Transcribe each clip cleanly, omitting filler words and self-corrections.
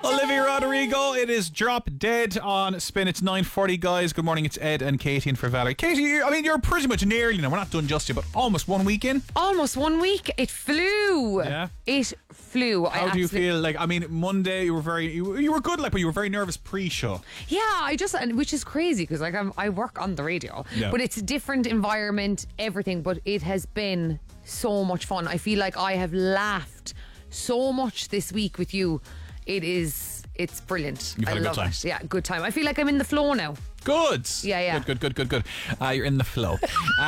Olivia Rodrigo, it is Drop Dead on Spin. It's 9:40, guys. Good morning, it's Ed and Katie and for Valerie. Katie, you're pretty much nearly, we're not done just yet, but almost 1 week in. Almost 1 week. It flew. Yeah. It flew. How do you feel? Monday you were you were good, but you were very nervous pre-show. Yeah, which is crazy because I work on the radio, but it's a different environment, everything, but it has been so much fun. I feel like I have laughed so much this week with you. It's brilliant. You've had I a good love time. it. Yeah, good time. I feel like I'm in the flow now. Good. Yeah. Good. You're in the flow.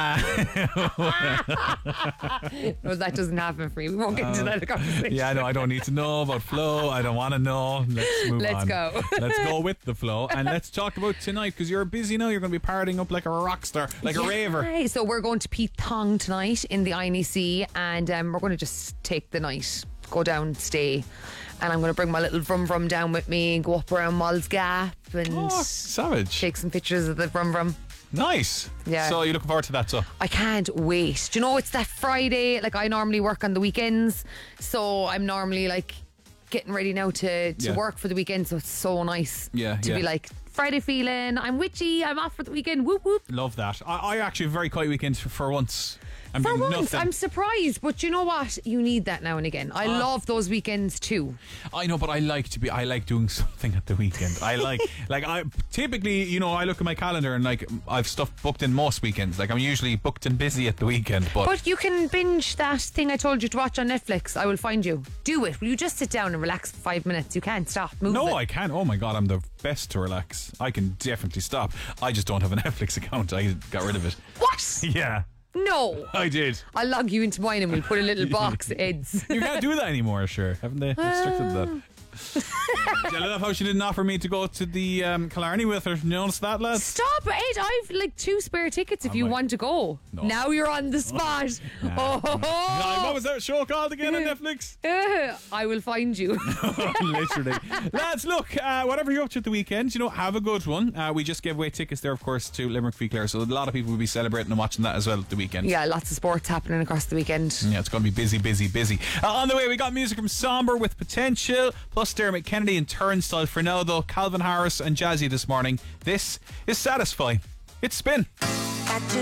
No, that doesn't happen for me. We won't get into that conversation. Yeah, no, I don't need to know about flow. I don't want to know. Let's move on. Let's go. Let's go with the flow. And let's talk about tonight, because you're busy now. You're going to be partying up like a rock star, like a raver. So we're going to Pete Thong tonight in the INEC, and we're going to just take the night, go down, stay. And I'm going to bring my little Vrum Vrum down with me and go up around Moll's Gap and savage. take some pictures of the Vrum Vrum. Nice. Yeah. So you're looking forward to that, so? I can't wait. Do you know, it's that Friday. Like, I normally work on the weekends, so I'm normally like getting ready now to work for the weekend. So it's so nice to be like, Friday feeling, I'm witchy, I'm off for the weekend, whoop whoop. Love that. I actually have a very quiet weekend for once. For once, I'm surprised, but you know what? You need that now and again. I love those weekends too. I know, but I like doing something at the weekend. I typically, I look at my calendar and I've stuff booked in most weekends. I'm usually booked and busy at the weekend, but you can binge that thing I told you to watch on Netflix. I will find you. Do it. Will you just sit down and relax for 5 minutes? You can't stop. No, I can. Oh my God, I'm the best to relax. I can definitely stop. I just don't have a Netflix account. I got rid of it. What? Yeah. No. I did. I'll log you into mine and we'll put a little box, Eds. You can't do that anymore, sure. Haven't they restricted that? I love how she didn't offer me to go to the Killarney with her. You notice that, lads? Stop, Ed. I've 2 spare tickets if you want to go. No. Now you're on the spot. What was that show called again on Netflix? I will find you. Literally. Lads, look, whatever you're up to at the weekend, have a good one. We just gave away tickets there, of course, to Limerick v Clare, so a lot of people will be celebrating and watching that as well at the weekend. Yeah, lots of sports happening across the weekend. Yeah, it's going to be busy. On the way, we got music from Somber with Potential, plus Dermot Kennedy and Turnstile. For now, though, Calvin Harris and Jazzy this morning. This is Satisfy. It's Spin.